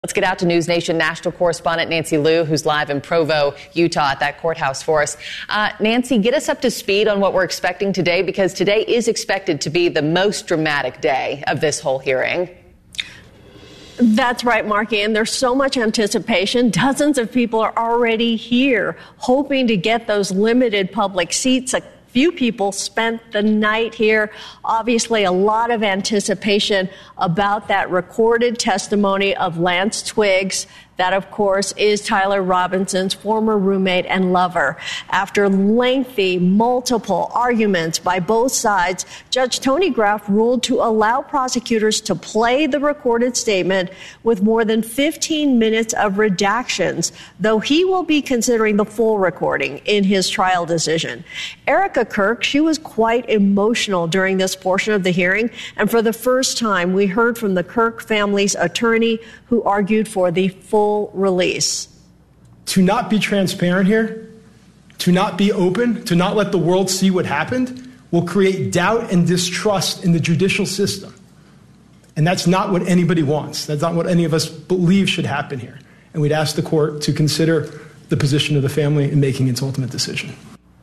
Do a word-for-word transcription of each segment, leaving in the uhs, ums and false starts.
Let's get out to News Nation national correspondent Nancy Liu, who's live in Provo, Utah at that courthouse for us. Uh, Nancy, get us up to speed on what we're expecting today, because today is expected to be the most dramatic day of this whole hearing. That's right, Marky, and there's so much anticipation. Dozens of people are already here hoping to get those limited public seats. A few people spent the night here. Obviously, a lot of anticipation about that recorded testimony of Lance Twiggs. That, of course, is Tyler Robinson's former roommate and lover. After lengthy, multiple arguments by both sides, Judge Tony Graff ruled to allow prosecutors to play the recorded statement with more than fifteen minutes of redactions, though he will be considering the full recording in his trial decision. Erica Kirk, she was quite emotional during this portion of the hearing, and for the first time, we heard from the Kirk family's attorney who argued for the full release. To not be transparent here, to not be open, to not let the world see what happened, will create doubt and distrust in the judicial system. And that's not what anybody wants. That's not what any of us believe should happen here. And we'd ask the court to consider the position of the family in making its ultimate decision.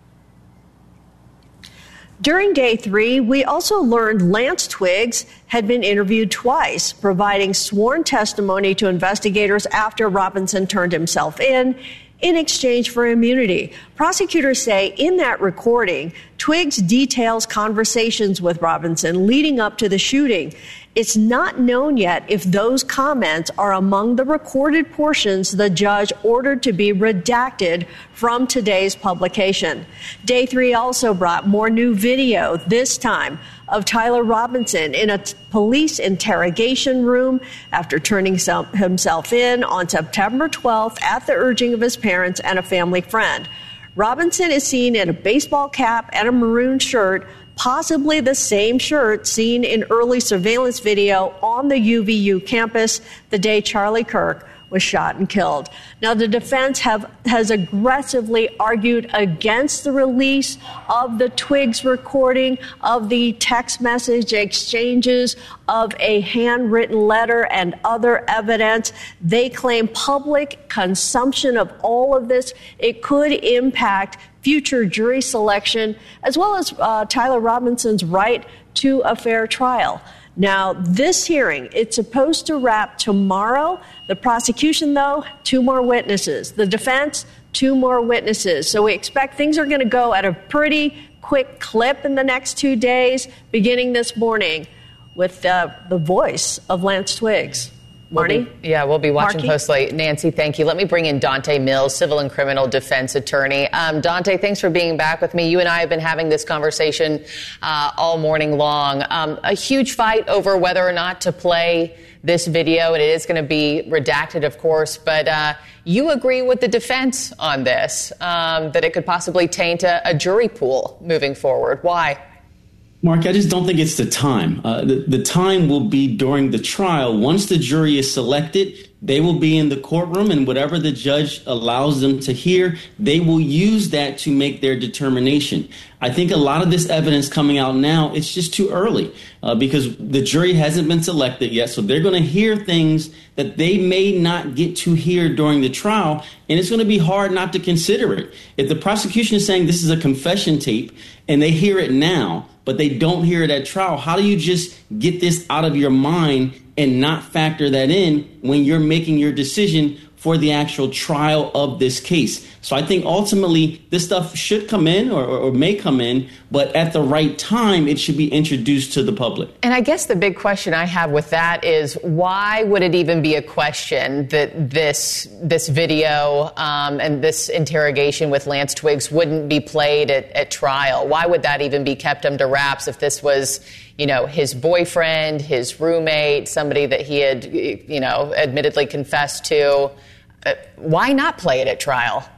During day three, we also learned Lance Twiggs had been interviewed twice, providing sworn testimony to investigators after Robinson turned himself in, in exchange for immunity. Prosecutors say in that recording, Twiggs details conversations with Robinson leading up to the shooting. It's not known yet if those comments are among the recorded portions the judge ordered to be redacted from today's publication. Day three also brought more new video, this time of Tyler Robinson in a t- police interrogation room after turning self- himself in on September twelfth at the urging of his parents and a family friend. Robinson is seen in a baseball cap and a maroon shirt, possibly the same shirt seen in early surveillance video on the U V U campus the day Charlie Kirk was shot and killed. Now, the defense have, has aggressively argued against the release of the Twiggs recording, of the text message exchanges, of a handwritten letter and other evidence. They claim public consumption of all of this, it could impact future jury selection, as well as uh, Tyler Robinson's right to a fair trial. Now, this hearing, it's supposed to wrap tomorrow. The prosecution, though, two more witnesses. The defense, two more witnesses. So we expect things are going to go at a pretty quick clip in the next two days, beginning this morning with uh, the voice of Lance Twiggs. Marty? We'll be, yeah, we'll be watching Marky? closely. Nancy, thank you. Let me bring in Dante Mills, civil and criminal defense attorney. Um, Dante, thanks for being back with me. You and I have been having this conversation uh, all morning long. Um, a huge fight over whether or not to play this video, and it is going to be redacted, of course, but uh, you agree with the defense on this, um, that it could possibly taint a, a jury pool moving forward. Why? Mark, I just don't think it's the time. Uh, the, the time will be during the trial. Once the jury is selected, they will be in the courtroom, and whatever the judge allows them to hear, they will use that to make their determination. I think a lot of this evidence coming out now, it's just too early uh, because the jury hasn't been selected yet. So they're going to hear things that they may not get to hear during the trial, and it's going to be hard not to consider it. If the prosecution is saying this is a confession tape and they hear it now, but they don't hear it at trial, how do you just get this out of your mind and not factor that in when you're making your decision for the actual trial of this case? So I think ultimately this stuff should come in or, or, or may come in, but at the right time, it should be introduced to the public. And I guess the big question I have with that is, why would it even be a question that this this video um, and this interrogation with Lance Twiggs wouldn't be played at, at trial? Why would that even be kept under wraps if this was, you know, his boyfriend, his roommate, somebody that he had, you know, admittedly confessed to? Uh, why not play it at trial?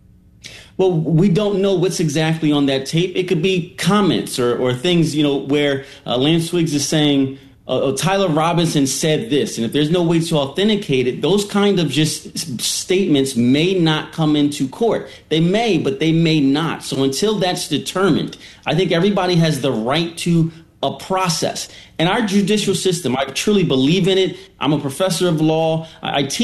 Well, we don't know what's exactly on that tape. It could be comments or, or things, you know, where uh, Lance Twiggs is saying, uh, Tyler Robinson said this. And if there's no way to authenticate it, those kind of just statements may not come into court. They may, but they may not. So until that's determined, I think everybody has the right to a process. And our judicial system, I truly believe in it. I'm a professor of law. I, I teach